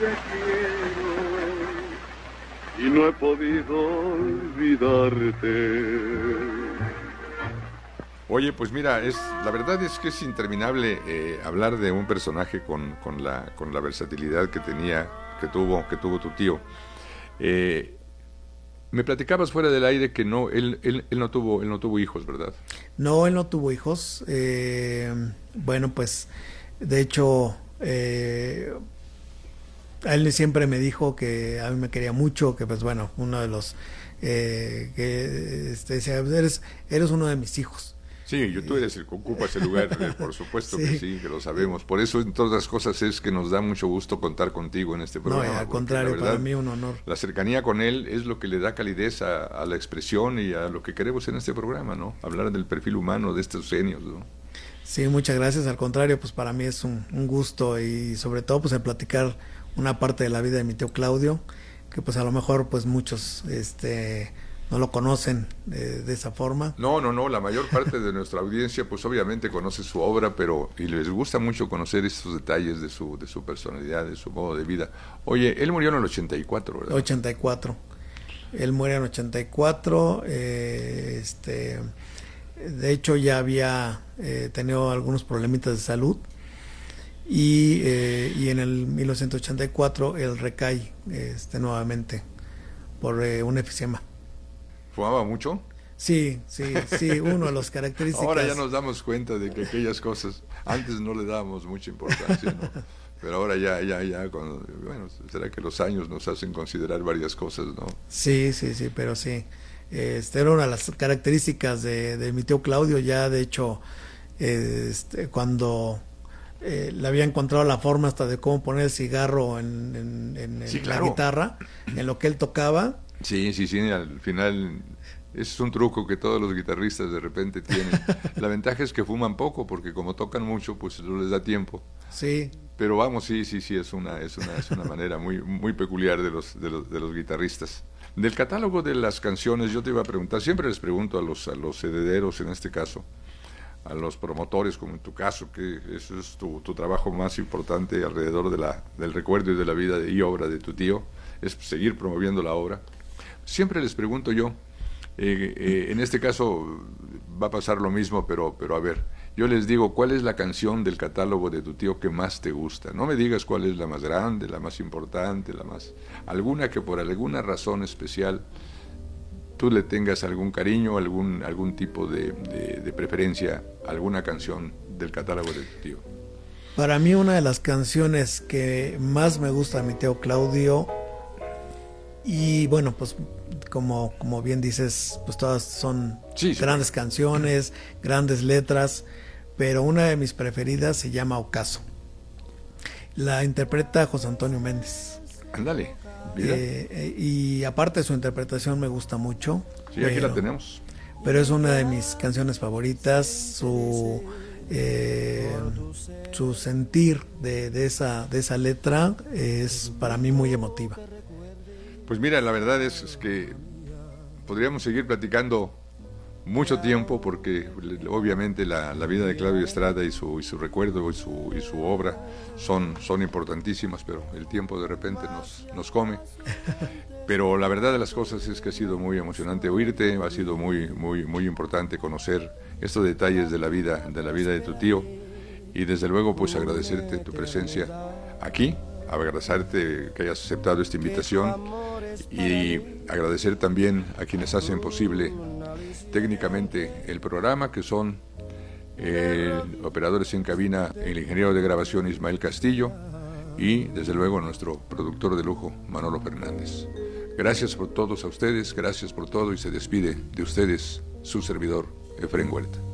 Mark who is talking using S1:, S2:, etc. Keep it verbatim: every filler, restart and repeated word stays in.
S1: y no he podido olvidarte.
S2: Oye, pues mira, es la verdad es que es interminable eh, hablar de un personaje con, con, la, con la versatilidad que tenía, que tuvo, que tuvo tu tío. Eh, me platicabas fuera del aire que no, él, él, él no tuvo, él no tuvo hijos, ¿verdad?
S3: No, él no tuvo hijos. Eh, bueno, pues, de hecho, eh, a él siempre me dijo que a mí me quería mucho, que pues bueno, uno de los eh, que este, decía, eres, eres uno de mis hijos.
S2: Sí, yo, tú eres el que ocupa ese lugar, eh, por supuesto sí. que sí, que lo sabemos. Por eso, en todas las cosas, es que nos da mucho gusto contar contigo en este programa.
S3: No, al contrario, verdad, para mí un honor.
S2: La cercanía con él es lo que le da calidez a, a la expresión y a lo que queremos en este programa, ¿no? Hablar del perfil humano de estos genios, ¿no?
S3: Sí, muchas gracias. Al contrario, pues para mí es un, un gusto y sobre todo pues el platicar una parte de la vida de mi tío Claudio, que pues a lo mejor pues muchos, este... no lo conocen eh, de esa forma.
S2: No, no, no, la mayor parte de nuestra audiencia pues obviamente conoce su obra, pero y les gusta mucho conocer estos detalles de su de su personalidad, de su modo de vida. Oye, él murió en el ochenta y cuatro, ¿verdad?
S3: ochenta y cuatro. Él muere en ochenta y cuatro, eh, este, de hecho ya había eh, tenido algunos problemitas de salud y, eh, y en el mil novecientos ochenta y cuatro él recae este, nuevamente por eh, un efisema.
S2: ¿Fumaba mucho?
S3: Sí, sí, sí, uno de los características.
S2: Ahora ya nos damos cuenta de que aquellas cosas, antes no le dábamos mucha importancia, ¿no? Pero ahora ya, ya, ya, cuando, bueno, será que los años nos hacen considerar varias cosas, ¿no?
S3: Sí, sí, sí, pero sí. Este, era una de las características de, de mi tío Claudio, ya de hecho, este, cuando eh, le había encontrado la forma hasta de cómo poner el cigarro en, en, en,
S2: sí,
S3: en
S2: claro.
S3: la guitarra, en lo que él tocaba.
S2: Sí, sí, sí, al final es un truco que todos los guitarristas de repente tienen. La ventaja es que fuman poco porque como tocan mucho, pues no les da tiempo.
S3: Sí.
S2: Pero vamos, sí, sí, sí, es una, es una, es una manera muy, muy peculiar de los, de los, de los guitarristas. Del catálogo de las canciones, yo te iba a preguntar, siempre les pregunto a los, a los herederos en este caso, a los promotores, como en tu caso, que eso es tu, tu trabajo más importante alrededor de la, del recuerdo y de la vida y obra de tu tío, es seguir promoviendo la obra. Siempre les pregunto yo, eh, eh, en este caso va a pasar lo mismo, pero, pero a ver, yo les digo, ¿cuál es la canción del catálogo de tu tío que más te gusta? No me digas cuál es la más grande, la más importante, la más... alguna que por alguna razón especial tú le tengas algún cariño, algún, algún tipo de, de, de preferencia, alguna canción del catálogo de tu tío.
S3: Para mí una de las canciones que más me gusta de mi tío Claudio, y bueno, pues como, como bien dices, pues todas son sí, sí, grandes sí. canciones, grandes letras, pero una de mis preferidas se llama Ocaso. La interpreta José Antonio Méndez.
S2: Ándale.
S3: Eh, eh, y aparte su interpretación me gusta mucho.
S2: Sí, aquí pero, la tenemos.
S3: Pero es una de mis canciones favoritas, su eh, su sentir de, de esa de esa letra es para mí muy emotiva.
S2: Pues mira, la verdad es, es que podríamos seguir platicando mucho tiempo porque obviamente la, la vida de Claudio Estrada y su, y su recuerdo y su, y su obra son, son importantísimas, pero el tiempo de repente nos, nos come. Pero la verdad de las cosas es que ha sido muy emocionante oírte, ha sido muy, muy, muy importante conocer estos detalles de la vida, de la vida de tu tío y desde luego pues agradecerte tu presencia aquí, agradecerte que hayas aceptado esta invitación y agradecer también a quienes hacen posible técnicamente el programa, que son eh, operadores en cabina, el ingeniero de grabación Ismael Castillo y desde luego nuestro productor de lujo Manolo Fernández. Gracias por todos a ustedes, gracias por todo y se despide de ustedes su servidor Efraín Huerta.